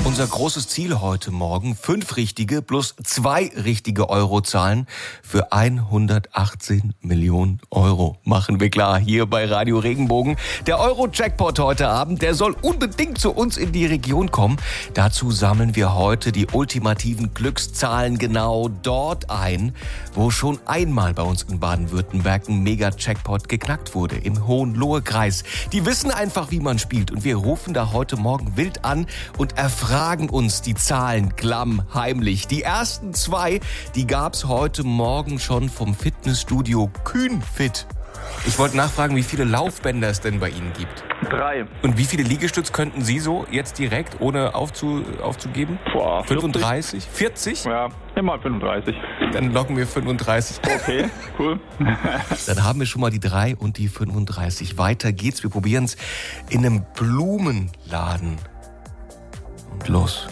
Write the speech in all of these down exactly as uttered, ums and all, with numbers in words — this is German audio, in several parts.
Unser großes Ziel heute Morgen, fünf richtige plus zwei richtige Eurozahlen für hundertachtzehn Millionen Euro. Machen wir klar, hier bei Radio Regenbogen. Der Euro-Jackpot heute Abend, der soll unbedingt zu uns in die Region kommen. Dazu sammeln wir heute die ultimativen Glückszahlen genau dort ein, wo schon einmal bei uns in Baden-Württemberg ein Mega-Jackpot geknackt wurde, im Hohenlohe-Kreis. Die wissen einfach, wie man spielt und wir rufen da heute Morgen wild an und erfragen Fragen uns die Zahlen klamm heimlich. Die ersten zwei, die gab's heute Morgen schon vom Fitnessstudio Kühnfit. Ich wollte nachfragen, wie viele Laufbänder es denn bei Ihnen gibt. Drei. Und wie viele Liegestütz könnten Sie so jetzt direkt, ohne aufzu, aufzugeben? Boah, fünfunddreißig? vierzig? Ja, immer fünfunddreißig. Dann locken wir fünfunddreißig. Okay, cool. Dann haben wir schon mal die drei und die fünfunddreißig. Weiter geht's. Wir probieren es in einem Blumenladen. Und los.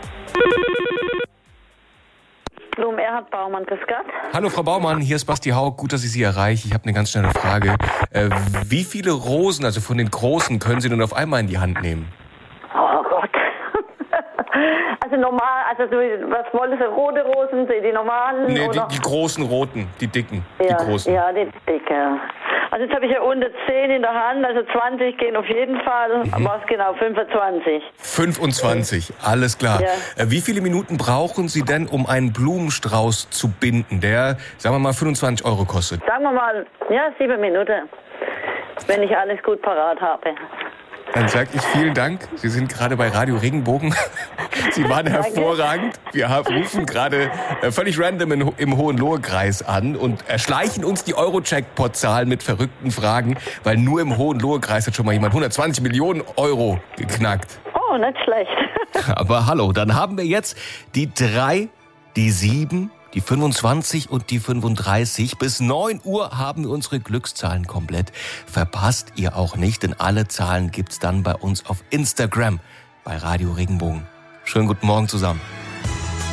Blumen Erhard Baumann, grüß Gott. Hallo Frau Baumann, hier ist Basti Haug. Gut, dass ich Sie erreiche. Ich habe eine ganz schnelle Frage. Äh, wie viele Rosen, also von den großen, können Sie denn auf einmal in die Hand nehmen? Oh Gott. Also normal, also so, was wollen Sie, rote Rosen, die normalen? Nee, oder? Die, die großen roten, die dicken, ja, die großen. Ja, die dicke. Also jetzt habe ich ja unter zehn in der Hand, also zwanzig gehen auf jeden Fall. Mhm. Was genau, fünfundzwanzig. fünfundzwanzig, alles klar. Ja. Äh, wie viele Minuten brauchen Sie denn, um einen Blumenstrauß zu binden, der, sagen wir mal, fünfundzwanzig Euro kostet? Sagen wir mal, ja, sieben Minuten, wenn ich alles gut parat habe. Dann sage ich vielen Dank. Sie sind gerade bei Radio Regenbogen. Sie waren hervorragend. Wir rufen gerade völlig random in, im Hohenlohe-Kreis an und erschleichen uns die Euro-Jackpot-Zahlen mit verrückten Fragen, weil nur im Hohenlohe-Kreis hat schon mal jemand hundertzwanzig Millionen Euro geknackt. Oh, nicht schlecht. Aber hallo, dann haben wir jetzt die drei, die sieben, die fünfundzwanzig und die fünfunddreißig. Bis neun Uhr haben wir unsere Glückszahlen komplett. Verpasst ihr auch nicht, denn alle Zahlen gibt's dann bei uns auf Instagram bei Radio Regenbogen. Schönen guten Morgen zusammen.